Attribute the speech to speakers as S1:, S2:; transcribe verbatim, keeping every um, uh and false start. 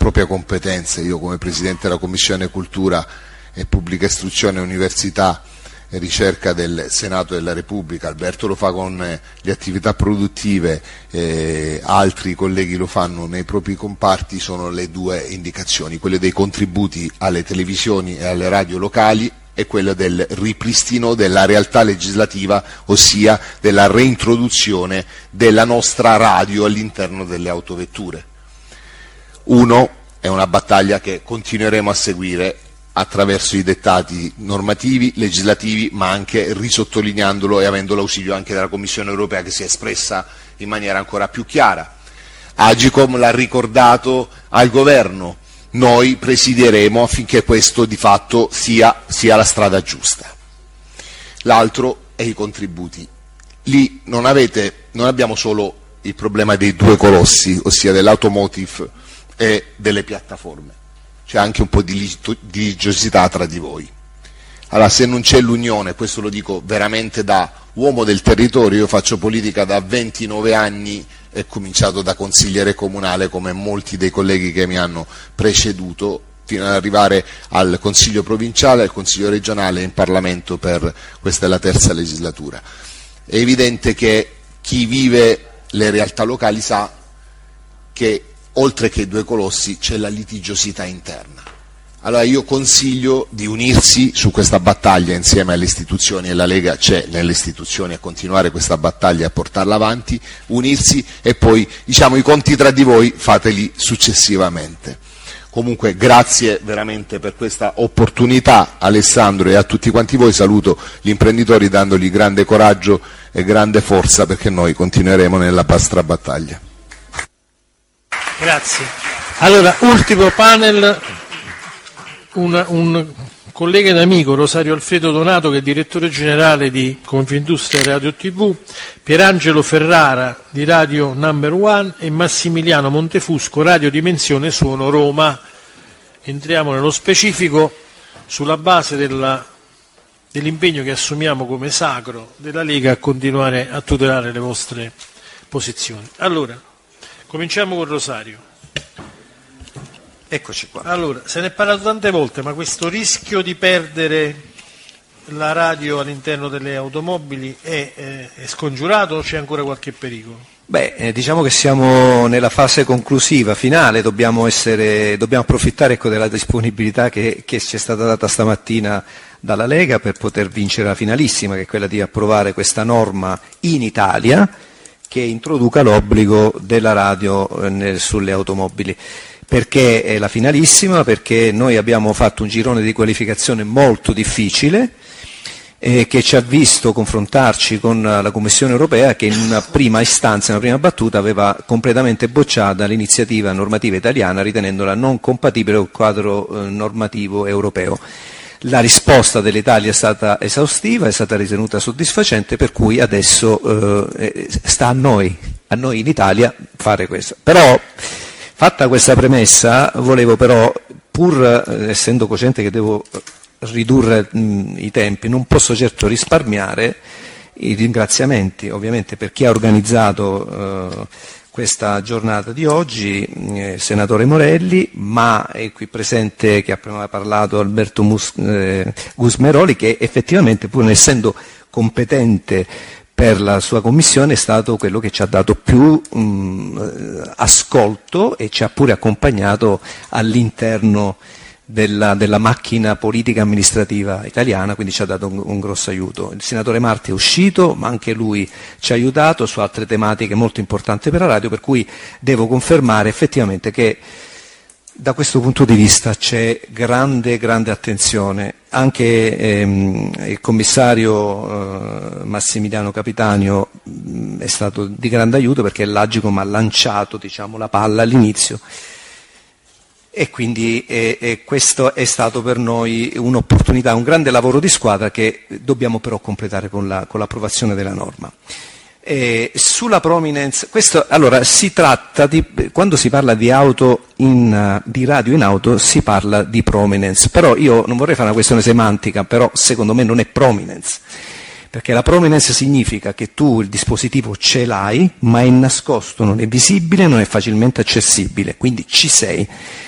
S1: propria competenza. Io come Presidente della Commissione Cultura e Pubblica Istruzione e Università e Ricerca del Senato della Repubblica, Alberto lo fa con eh, le attività produttive, eh, altri colleghi lo fanno nei propri comparti, sono le due indicazioni, quelle dei contributi alle televisioni e alle radio locali e quella del ripristino della realtà legislativa, ossia della reintroduzione della nostra radio all'interno delle autovetture. Uno è una battaglia che continueremo a seguire attraverso i dettati normativi, legislativi, ma anche risottolineandolo e avendo l'ausilio anche della Commissione europea, che si è espressa in maniera ancora più chiara. Agicom l'ha ricordato al governo, noi presideremo affinché questo di fatto sia, sia la strada giusta. L'altro è i contributi. Lì non, avete, non abbiamo solo il problema dei due colossi, ossia dell'automotive e delle piattaforme, c'è anche un po' di litigiosità tra di voi. Allora, se non c'è l'unione, questo lo dico veramente da uomo del territorio, io faccio politica da ventinove anni, e cominciato da consigliere comunale come molti dei colleghi che mi hanno preceduto, fino ad arrivare al Consiglio provinciale, al Consiglio regionale e in Parlamento per questa è la terza legislatura. È evidente che chi vive le realtà locali sa che oltre che i due colossi c'è la litigiosità interna. Allora io consiglio di unirsi su questa battaglia insieme alle istituzioni, e la Lega c'è nelle istituzioni a continuare questa battaglia e a portarla avanti, unirsi e poi diciamo i conti tra di voi fateli successivamente. Comunque grazie veramente per questa opportunità Alessandro e a tutti quanti voi, saluto gli imprenditori dandogli grande coraggio e grande forza perché noi continueremo nella nostra battaglia.
S2: Grazie. Allora, ultimo panel, un, un collega ed amico, Rosario Alfredo Donato, che è direttore generale di Confindustria Radio tivù, Pierangelo Ferrara di Radio Number One e Massimiliano Montefusco, Radio Dimensione Suono Roma. Entriamo nello specifico sulla base della, dell'impegno che assumiamo come sacro della Lega a continuare a tutelare le vostre posizioni. Allora, cominciamo con Rosario.
S3: Eccoci qua.
S2: Allora, se ne è parlato tante volte, ma questo rischio di perdere la radio all'interno delle automobili è, è, è scongiurato o c'è ancora qualche pericolo?
S3: Beh, eh, diciamo che siamo nella fase conclusiva, finale, dobbiamo, essere, dobbiamo approfittare ecco, della disponibilità che, che ci è stata data stamattina dalla Lega per poter vincere la finalissima, che è quella di approvare questa norma in Italia che introduca l'obbligo della radio eh, sulle automobili. Perché è la finalissima? Perché noi abbiamo fatto un girone di qualificazione molto difficile eh, che ci ha visto confrontarci con la Commissione europea, che in una prima istanza, in una prima battuta, aveva completamente bocciata l'iniziativa normativa italiana ritenendola non compatibile col quadro eh, normativo europeo. La risposta dell'Italia è stata esaustiva, è stata ritenuta soddisfacente, per cui adesso eh, sta a noi, a noi in Italia fare questo. Però, fatta questa premessa, volevo però, pur eh, essendo cosciente che devo ridurre mh, i tempi, non posso certo risparmiare i ringraziamenti, ovviamente, per chi ha organizzato eh, questa giornata di oggi, eh, senatore Morelli, ma è qui presente, che ha prima parlato, Alberto Mus- eh, Gusmeroli, che effettivamente, pur essendo competente per la sua commissione, è stato quello che ci ha dato più mh, ascolto e ci ha pure accompagnato all'interno della, della macchina politica amministrativa italiana, quindi ci ha dato un, un grosso aiuto. Il senatore Marti è uscito, ma anche lui ci ha aiutato su altre tematiche molto importanti per la radio, per cui devo confermare effettivamente che da questo punto di vista c'è grande, grande attenzione. Anche ehm, il commissario eh, Massimiliano Capitanio mh, è stato di grande aiuto, perché l'Agicom ha lanciato, diciamo, la palla all'inizio, e quindi eh, eh, questo è stato per noi un'opportunità, un grande lavoro di squadra che dobbiamo però completare con, la, con l'approvazione della norma. Eh, sulla prominence, questo, allora, si tratta di, quando si parla di auto in, di radio in auto si parla di prominence, però io non vorrei fare una questione semantica, però secondo me non è prominence, perché la prominence significa che tu il dispositivo ce l'hai, ma è nascosto, non è visibile, non è facilmente accessibile, quindi ci sei.